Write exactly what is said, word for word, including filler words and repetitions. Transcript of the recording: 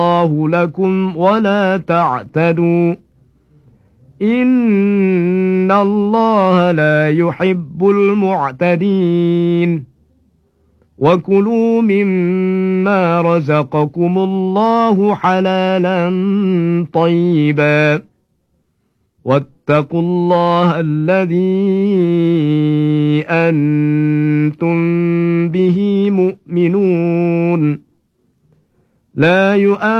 الله لكم ولا تعتدوا إن الله لا يحب المعتدين وكلوا مما رزقكم الله حلالا طيبا واتقوا الله الذي أنتم به مؤمنون لا يؤمنون